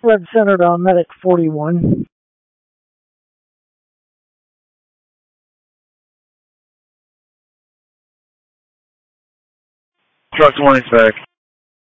Red centered on Medic 41. Truck 20 spec.